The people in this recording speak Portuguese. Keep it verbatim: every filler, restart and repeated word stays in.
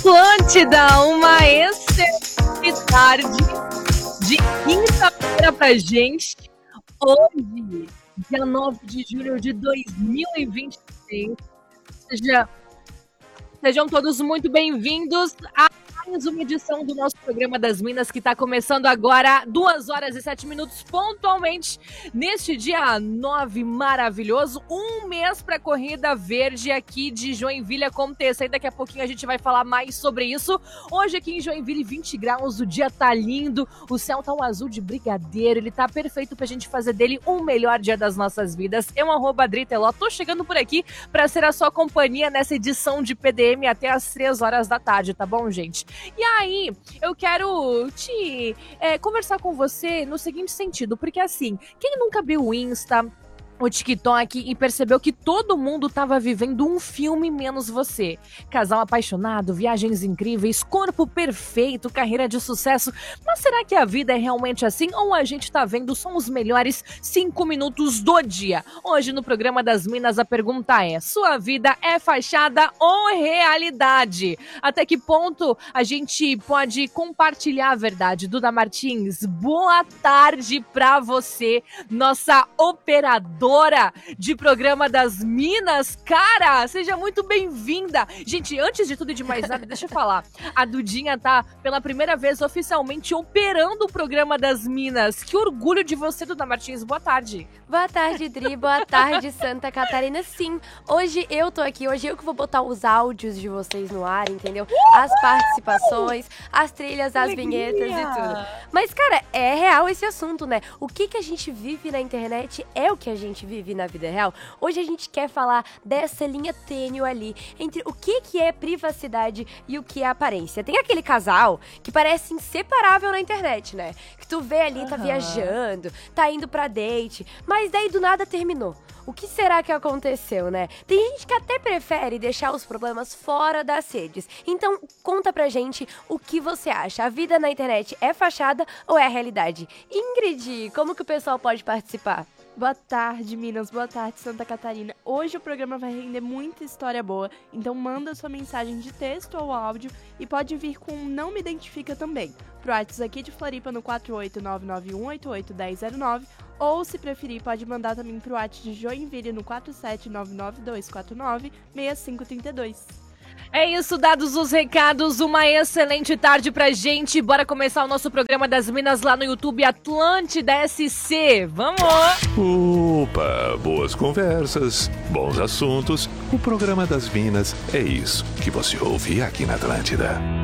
Atlântida, uma excelente tarde de quinta-feira pra gente. Hoje, dia nove de julho de dois mil e vinte e seis. Seja, sejam todos muito bem-vindos a mais uma edição do nosso programa das Minas, que está começando agora, duas horas e sete minutos, pontualmente, neste dia nove maravilhoso, um mês para a Corrida Verde aqui de Joinville acontecer, e daqui a pouquinho a gente vai falar mais sobre isso. Hoje aqui em Joinville, vinte graus, o dia tá lindo, o céu tá um azul de brigadeiro, ele tá perfeito pra gente fazer dele um melhor dia das nossas vidas. Eu, arroba Adri Teló, tô chegando por aqui para ser a sua companhia nessa edição de P D M até as três horas da tarde, tá bom, gente? E aí, eu quero te é, conversar com você no seguinte sentido, porque assim, quem nunca abriu o Insta, o TikTok e percebeu que todo mundo estava vivendo um filme menos você? Casal apaixonado, viagens incríveis, corpo perfeito, carreira de sucesso. Mas será que a vida é realmente assim? Ou a gente tá vendo só os melhores cinco minutos do dia? Hoje no programa das Minas a pergunta é: sua vida é fachada ou realidade? Até que ponto a gente pode compartilhar a verdade? Duda Martins, boa tarde pra você, nossa operadora de programa das Minas. Cara, seja muito bem-vinda. Gente, antes de tudo e de mais nada, deixa eu falar. A Dudinha tá pela primeira vez oficialmente operando o programa das Minas. Que orgulho de você, Duda Martins. Boa tarde. Boa tarde, Dri. Boa tarde, Santa Catarina. Sim, hoje eu tô aqui. Hoje eu que vou botar os áudios de vocês no ar, entendeu? As participações, as trilhas, as vinhetas e tudo. Mas, cara, é real esse assunto, né? O que que a gente vive na internet é o que a gente vive na vida real. Hoje a gente quer falar dessa linha tênue ali entre o que que é privacidade e o que é aparência. Tem aquele casal que parece inseparável na internet, né? Que tu vê ali, tá uhum. viajando, tá indo pra date, mas daí do nada terminou. O que será que aconteceu, né? Tem gente que até prefere deixar os problemas fora das redes. Então, conta pra gente o que você acha. A vida na internet é fachada ou é a realidade? Ingrid, como que o pessoal pode participar? Boa tarde, Minas. Boa tarde, Santa Catarina. Hoje o programa vai render muita história boa, então manda sua mensagem de texto ou áudio e pode vir com um não me identifica também. Pro WhatsApp aqui de Floripa no quatro oito nove nove um oito oito um zero zero nove, ou se preferir pode mandar também pro WhatsApp de Joinville no quatro sete nove nove dois quatro nove seis cinco três dois. É isso, dados os recados, uma excelente tarde pra gente. Bora começar o nosso programa das Minas lá no YouTube Atlântida S C. Vamos! Opa, boas conversas, bons assuntos. O programa das Minas é isso que você ouve aqui na Atlântida.